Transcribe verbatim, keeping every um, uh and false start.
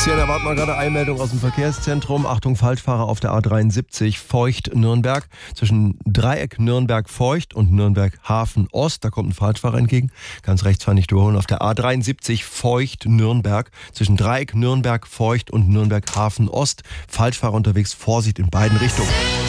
Christian, erwarten wir gerade Einmeldung aus dem Verkehrszentrum. Achtung, Falschfahrer auf der A dreiundsiebzig Feucht-Nürnberg. Zwischen Dreieck Nürnberg-Feucht und Nürnberg-Hafen-Ost. Da kommt ein Falschfahrer entgegen. Ganz rechts fahren nicht überholen. Auf der A dreiundsiebzig Feucht-Nürnberg. Zwischen Dreieck Nürnberg-Feucht und Nürnberg-Hafen-Ost. Falschfahrer unterwegs. Vorsicht in beiden Richtungen.